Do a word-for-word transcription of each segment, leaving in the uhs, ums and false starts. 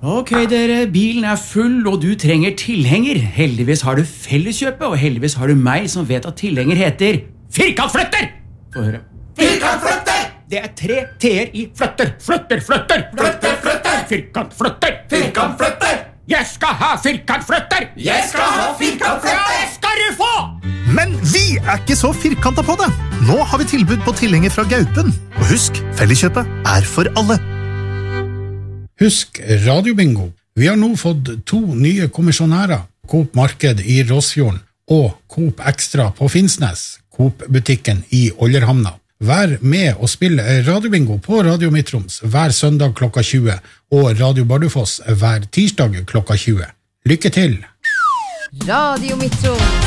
Ok, dere, bilen er full, og du trenger tilhenger. Heldigvis har du Felleskjøpet, og heldigvis har du meg som vet at tilhenger heter firkantflytter! Få høre. Firkantflytter! Det er tre t-er i flytter. Flytter, flytter! Flytter, flytter! Firkantflytter! Firkantflytter! Jeg skal ha firkantflytter! Jeg skal ha firkantflytter! Ja, skal du få! Men vi er ikke så firkantet på det. Nå har vi tilbud på tilhenger fra Gaupen. Og husk, Felleskjøpet er for alle. Husk radiobingo. Vi har nå fått to nye kommisjonærer. Coop Marked i Råsfjorden og Coop Extra på Finnsnes. Coop-butikken i Ollerhamna. Vær med og spill radiobingo på Radio Midtroms hver søndag klokka tjue og Radio Bardufoss hver tirsdag klokka tjue. Lykke til! Radio Midtroms.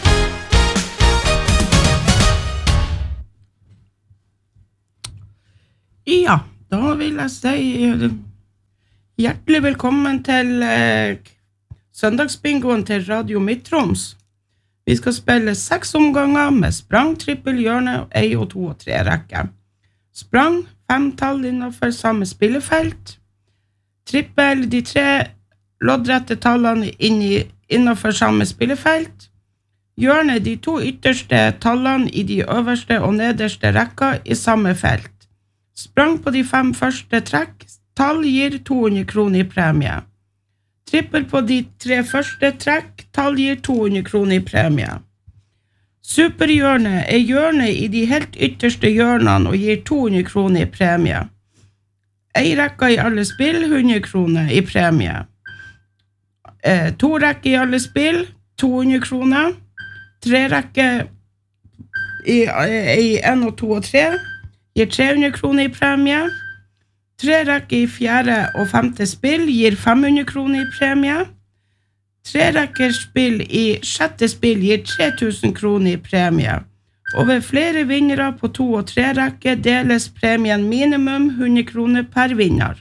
Ja, da vil jeg si hjertelig velkommen til eh, søndagsbingoen til Radio Midtroms. Vi skal spille seks omganger med sprang, trippel, hjørne, ei og to og tre rekke. Sprang, fem tall innenfor samme spillefelt. Trippel, de tre loddrette tallene innenfor samme spillefelt. Hjørne, de to ytterste tallene i de øverste og nederste rekka i samme felt. Sprang på de fem første trekk, tall gir to hundre kroner i premie. Trippel på de tre første trekk, tall gir to hundre kroner i premie. Superhjørne er hjørne i de helt ytterste hjørnene og gir to hundre kroner i premie. Ei rekka i alle spill, hundre kroner i premie. Eh, to rekker i alle spill, to hundre kroner. Tre rekker i, i en og to og tre, gir tre hundre kroner i premie. Tre rekker i fjerde og femte spill gir fem hundre kroner i premie. Tre rekker spill i sjette spill gir tre tusen kroner i premie. Og ved flere vinnere på to og tre rekker deles premien minimum hundre kroner per vinner.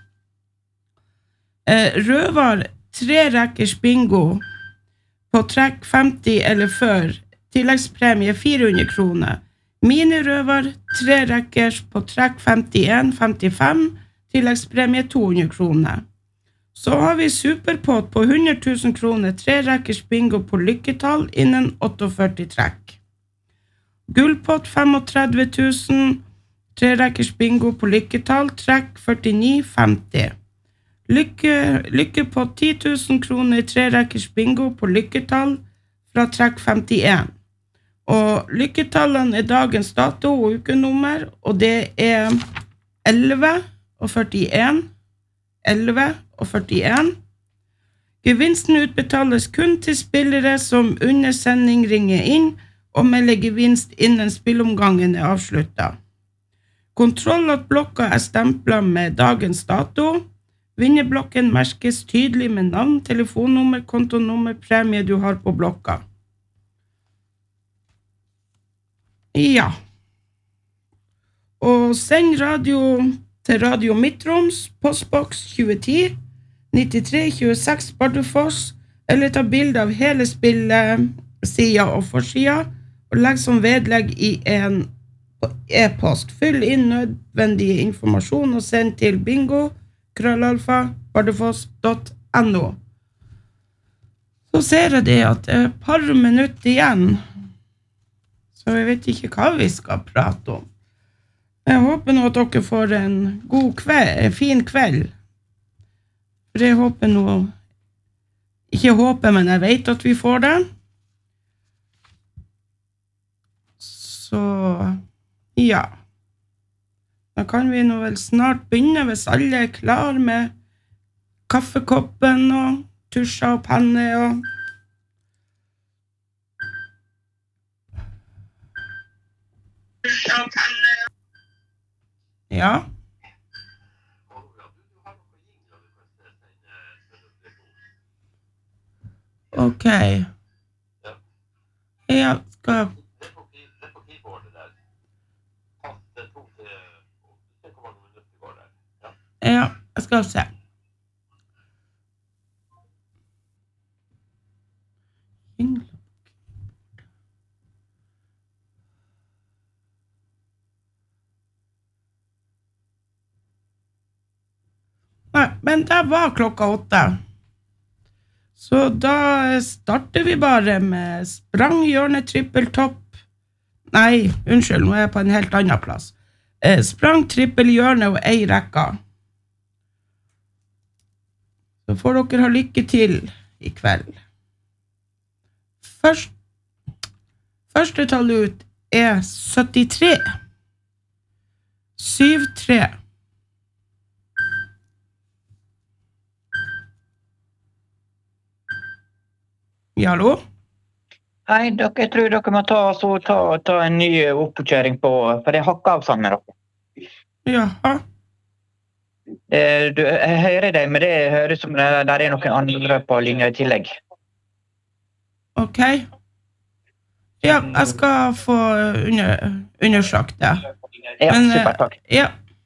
Eh, Røvar tre rekkers bingo på trekk femti eller før, tilleggspremie fire hundre kroner. Minirøver, tre rekkers på trekk femtien femtifem, tilleggspremie to hundre kroner. Så har vi superpott på hundre tusen kroner, tre rekkers bingo på lykketall innen førtiåtte trekk. Gullpott trettien tusen, tre rekkers bingo på lykketall, trekk førtini femti. Lykke, lykkepott ti tusen kroner, tre rekkers bingo på lykketall fra trekk femtien. Og lykketallene er dagens dato og ukenummer, og det er elleve og førtien, elleve og førtien. Gevinsten utbetales kun til spillere som under sending ringer inn og melder gevinst innen spillomgangen er avsluttet. Kontroll at blokka er stemplet med dagens dato. Vinnerblokken merkes tydelig med navn, telefonnummer, kontonummer, premie du har på blokka. Ja, og send radio til Radio Midtroms, postboks tjue ti, nittitre tjueseks Bardufoss, eller ta bilde av hele spillet, sida og forsida, og legg som vedlegg i en e-post. Fyll inn nødvendig informasjon og send til bingo, krøllalfa, bardufoss punktum no. Så ser jeg det at det er et par minutter igjen, så jeg vet ikke hva vi skal prate om. Jeg håper nå at dere får en god kveld, en fin kveld. For jeg håper nå, ikke håper, men jeg vet at vi får det. Så, ja. Da kan vi nå vel snart begynne, hvis alle er klar med kaffekoppen og tusjer og penne og... Ja. Ok. Jeg skal... Ja, jeg skal se. Nei, men det var klokka åtte. Så da starter vi bare med sprang, hjørne, trippeltopp. Nei, unnskyld, nå er jeg på en helt annen plass. Eh, sprang, trippel, hjørne og ei rekka. Så får dere ha lykke til i kveld. Først, første tall ut er syttitre. syv tre. Ja, hallo? Hei, dere, jeg tror dere må ta, så, ta, ta en ny oppkjøring på, for det hakker av sammen med dere. Jaha. Eh, du, jeg hører deg, men det høres som det der er noen andre på linja i tillegg. Ok. Ja, jeg skal få under, undersøkt det. Ja, Men, super, takk. Ja.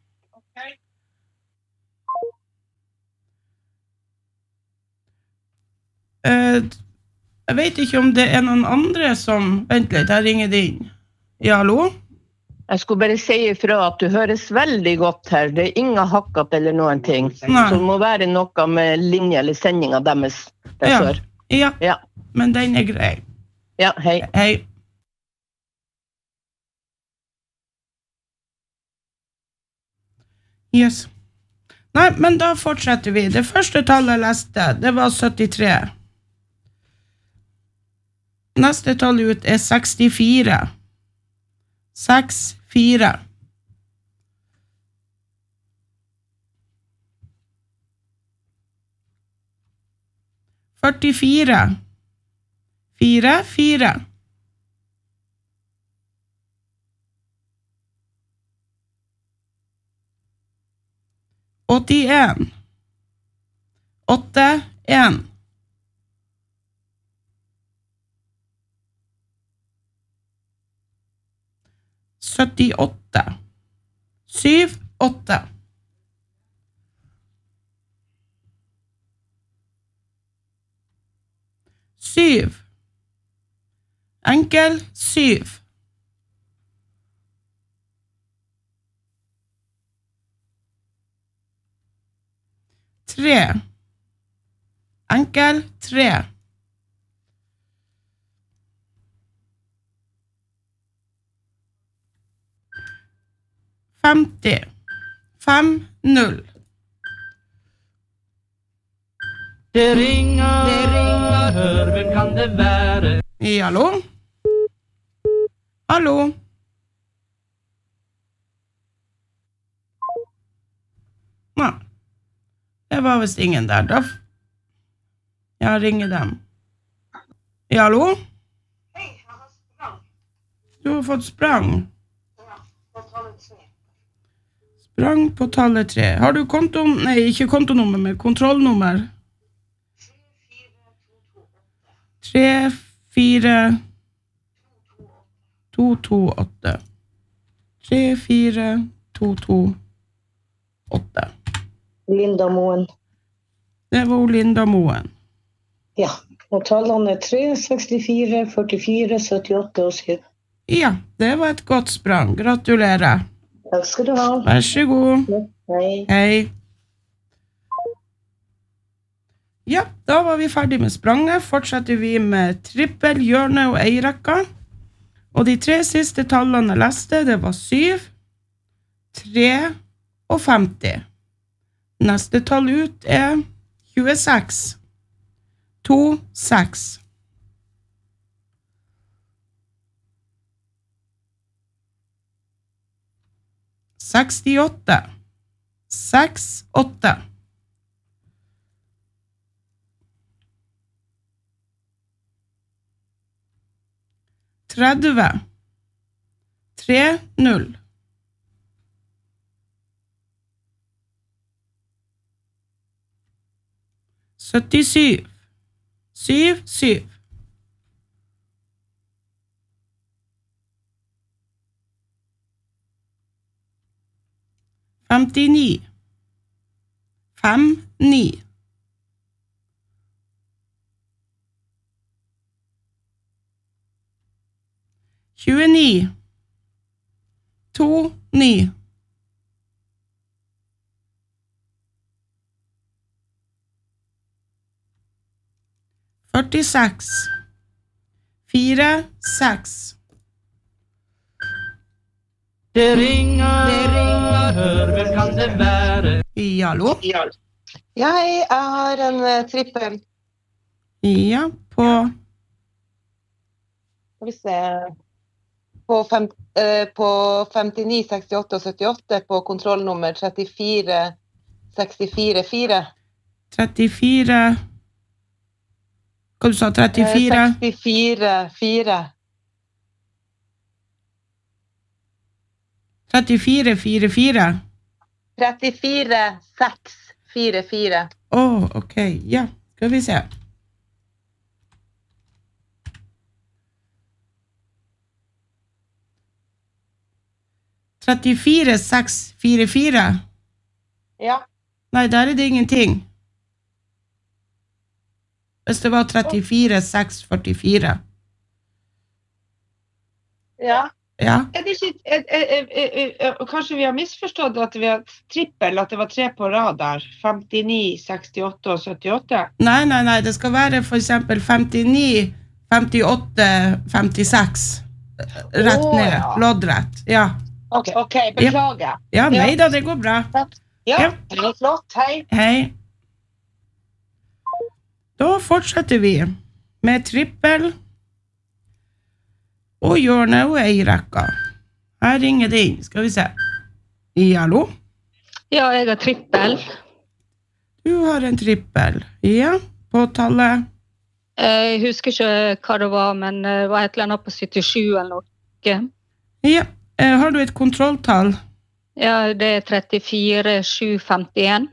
Eh, jeg vet ikke om det er noen andre som... Vent litt, jeg ringer det inn. Ja, hallo? Jeg skulle bare si ifra at du høres veldig godt her. Det er ingen hakkat eller noen ting. Nei. Så det må være noe med linje eller sendinga deres. Der Ja. sør. Ja, Ja. men den er grei. Ja, hei. Hei. Yes. Nei, men da fortsetter vi. Det første tallet jeg leste, det var syttitre. Neste tall ut er sekstifire. Seks, fire. Førtifire. Fire, fire. åttien. Åtte, en. syttiåtte. Syv, åtte. Syv. Enkel, syv. Tre. Enkel, tre. femti. Fem, null. Det ringer, det ringer, hør, hvem kan det være? Ja, hallo? Hallo? Nei. Det var visst ingen der, da. Jeg ringer dem. Ja, hallo? Hei, jeg har sprang. Du har fått sprang. Ja, på tallet tre. Sprang på tallet tre. Har du konto... Nei, ikke kontonummer, men kontrollnummer. tre, fire, to, to, åtte. tre, fire, to, to, åtte. Linda Moen. Det var Linda Moen. Ja, og tallene er tre, sekstifire, førtifire, syttiåtte og syv. Ja, det var et godt sprang. Gratulerer. Takk skal du ha. Vær så god. Hei. Hei. Ja, da var vi ferdig med spranget. Fortsetter vi med trippel, hjørne og eirekka. Og de tre siste tallene jeg leste, det var syv, tre og femti. Neste tall ut er tjueseks. to, seks. sekstiåtte. seks, åtte. tretti. tre, null. syttisju. syv, syv. femtini. fem, ni. tjueni. to, ni. førtiseks, fire, seks. Det ringer, det ringer, hør, hvem kan det være? Hallo? Ja, hei, jeg har en uh, trippel. Ja, på... Skal vi se... På, fem, uh, på femtini, sekstiåtte og syttiåtte på kontrollnummer trettifire, sekstifire, fire. trettifire... Hva du sa, trettifire? Uh, sekstifire, fire. trettifire, fire, fire? trettifire, seks, fire, fire. Åh, ok, ja, skal vi se. trettifire, seks, fire, fire? Ja. Nei, der er det ingenting. Hvis det var trettifire, seks, førtifire. Ja. Ja. Er det ikke, er, er, er, er, kanskje vi har misforstått at vi har trippel, at det var tre på rad der, femtini, sekstiåtte og syttiåtte? Nei, nei, nei, det skal være for eksempel femtini, femtiåtte, femtiseks, rett Åh, ned, ja. loddrett, ja. Ok, ok, beklager. Ja, nei da, det går bra. Ja, Ja. det er flott, hei. Hei. Da fortsetter vi med trippel og hjørne og eirekka. Her ringer det inn, skal vi se. Hallo? Ja, jeg har trippel. Du har en trippel. Ja, på tallet. Jeg husker ikke hva det var, men det var et eller annet på syttisju eller noe. Ja, har du et kontrolltall? Ja, det er trettifire, sju, femtien.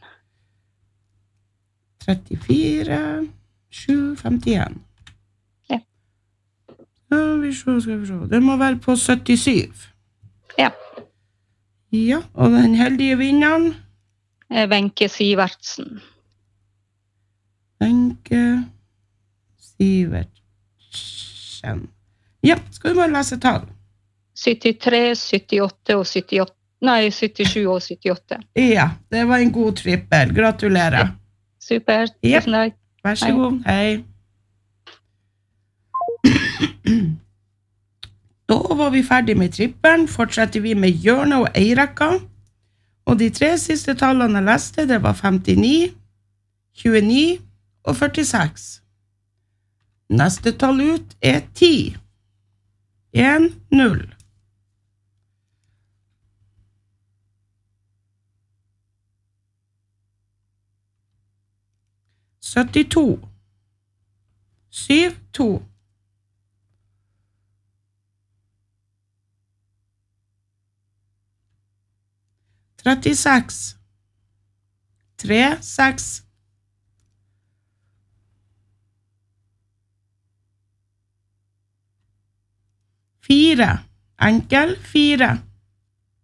trettifire, sju, femtien. Ja. Ja, vi ser, skal vi se. Det må være på syttisyv. Ja. Ja, og den heldige vinneren? Wenche Sivertsen. Wenche Sivertsen. Ja, skal du bare lese tall? syttitre, syttiåtte og syttiåtte. Nei, syttisju og syttiåtte. Ja, det var en god trippel. Gratulerer. Super, Ja. tusen takk. Vær så Hei. god. Hei. Da var vi ferdig med trippelen. Fortsetter vi med hjørne og eirekka. Og de tre siste tallene jeg leste, det var femtini, tjueni og førtiseks. Neste tall ut er ti. en, null. syttito. syv, to. trettiseks. tre, seks. fire. Enkel, fire.